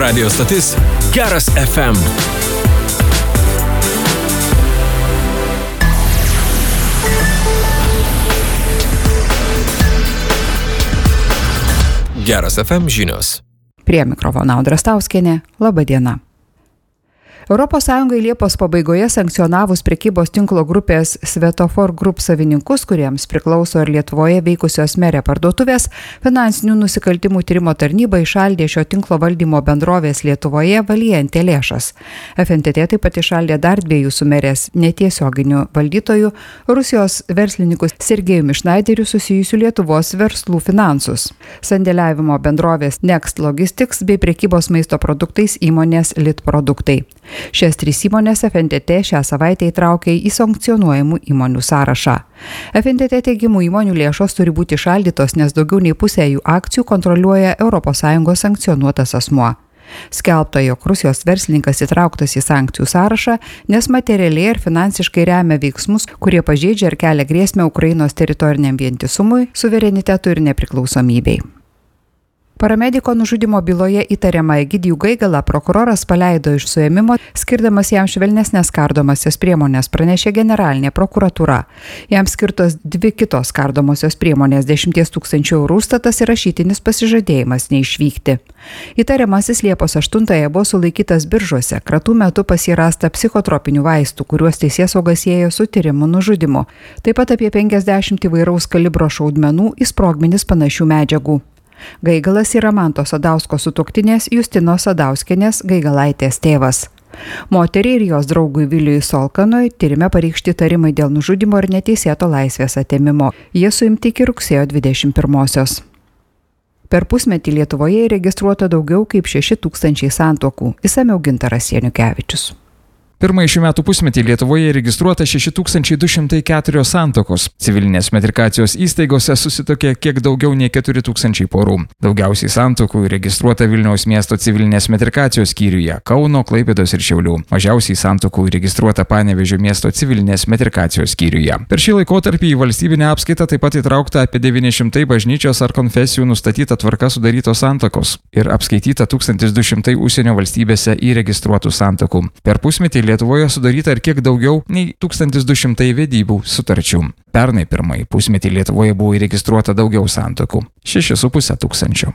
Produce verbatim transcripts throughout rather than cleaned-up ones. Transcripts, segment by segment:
Radio stotis Geras F M. Geras F M žinios. Prie mikrofono Audra Stauskienė. Labą dieną. Europos Sąjungai Liepos pabaigoje sankcionavus prekybos tinklo grupės Svetofor Group savininkus, kuriems priklauso ir Lietuvoje veikusios Merė parduotuvės, finansinių nusikaltimų tyrimo tarnyba įšaldė šio tinklo valdymo bendrovės Lietuvoje Valiantė lėšas. F N T T taip pat įšaldė dar dviejų su Merės netiesioginių valdytojų Rusijos verslininkus Sergejumi Šnaideriu susijusių Lietuvos verslų finansus. Sandėliavimo bendrovės Next Logistics bei prekybos maisto produktais įmonės Lit produktai. Šias trys įmonės F N T T šią savaitę įtraukė į sankcionuojamų įmonių sąrašą. F N T T teigiamų įmonių lėšos turi būti šaldytos, nes daugiau nei pusę jų akcijų kontroliuoja Europos Sąjungos sankcionuotas asmuo. Skelbta, jog Rusijos verslininkas įtrauktas į sankcijų sąrašą, nes materialiai ir finansiškai remia veiksmus, kurie pažeidžia ir kelia grėsmę Ukrainos teritoriniam vientisumui, suverenitetui ir nepriklausomybei. Paramediko nužudimo byloje įtariamą Egidijų Gaigalą prokuroras paleido iš suėmimo, skirdamas jam švelnesnės kardomasios priemonės, pranešė generalinė prokuratūra. Jam skirtos dvi kitos kardomosios priemonės - dešimties tūkstančių eurų užstatas ir rašytinis pasižadėjimas neišvykti. Įtariamasis Liepos aštuntąją buvo sulaikytas Biržuose, kratų metu pas jį rasta psichotropinių vaistų, kuriuos teisėsauga siejo su tyrimu nužudymu. Taip pat apie penkiasdešimt įvairaus kalibro šaudmenų į sprogmenis panašių medžiagų. Gaigalas yra Manto Sadausko sutuoktinės Justinos Sadauskienės Gaigalaitės tėvas. Moteriai ir jos draugui Viliui Solkanui tyrime pareikšti tarimai dėl nužudymo ir neteisėto laisvės atėmimo. Jie suimti iki rugsėjo dvidešimt pirmosios. Per pusmetį Lietuvoje įregistruota daugiau kaip šeši tūkstančiai santuokų. Išsamiau Gintaras Janukevičius. Pirmąjį šių metų pusmetį Lietuvoje registruota šeši tūkstančiai du šimtai keturios santuokos. Civilinės metrikacijos įstaigose susituokė kiek daugiau nei keturi tūkstančiai porų. Daugiausiai santuokų registruota Vilniaus miesto civilinės metrikacijos skyriuje, Kauno, Klaipėdos ir Šiaulių. Mažiausiai santuokų registruota Panevėžio miesto civilinės metrikacijos skyriuje. Per šį laikotarpį į valstybinę apskaitą taip pat įtraukta apie devyni šimtai bažnyčios ar konfesijų nustatyta tvarka sudarytos santuokos ir apskaityta tūkstantis du šimtai užsienio valstybėse įregistruotų santuokų. Per pusmetį Lietuvoje sudaryta ir kiek daugiau nei tūkstantis du šimtai vedybų sutarčių. Pernai pirmąjį pusmetį Lietuvoje buvo įregistruota daugiau santuokų - šeši su puse tūkstančio.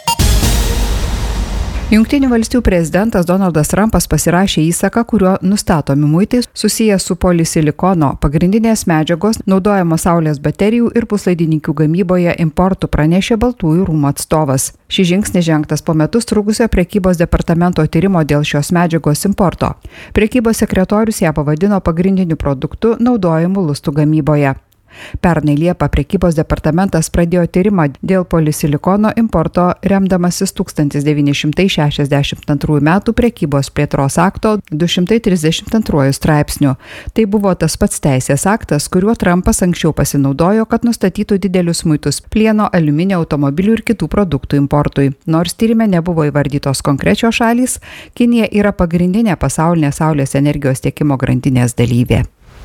Jungtinių valstijų prezidentas Donaldas Trumpas pasirašė įsaką, kuriuo nustatomi muitai susiję su polisilikono, pagrindinės medžiagos naudojamos saulės baterijų ir puslaidininkių gamyboje importų, pranešė Baltųjų rūmų atstovas. Šis žingsnis žengtas po metus trūkusio prekybos departamento tyrimo dėl šios medžiagos importo. Prekybos sekretorius ją pavadino pagrindiniu produktu naudojimu lustų gamyboje. Pernai Liepą prekybos departamentas pradėjo tyrimą dėl polisilikono importo remdamasis tūkstantis devyni šimtai šešiasdešimt antrųjų metų prekybos plėtros akto du šimtai trisdešimt antruoju straipsniu. Tai buvo tas pats teisės aktas, kuriuo Trumpas anksčiau pasinaudojo, kad nustatytų didelius muitus plieno, aliuminio, automobilių ir kitų produktų importui. Nors tyrime nebuvo įvardytos konkrečios šalys, Kinija yra pagrindinė pasaulinė saulės energijos tiekimo grandinės dalyvė.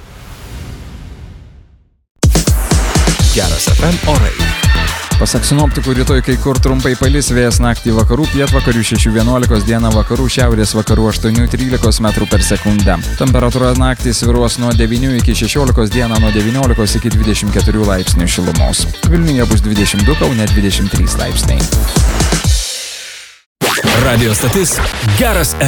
Geras F M orai. Pasak sinoptikų, rytoj kai kur trumpai palis, vėjas naktį vakarų, pietvakarių šešių vienuolikos, dieną vakarų, šiaurės vakarų aštuonių trylikos metrų per sekundę. Temperatūra naktį svyruos nuo devynių iki šešiolikos, dieną nuo devyniolikos iki dvidešimt keturių laipsnių šilumos. Vilniuje bus dvidešimt du, Kaune dvidešimt trys laipsniai. Radio stotis Geras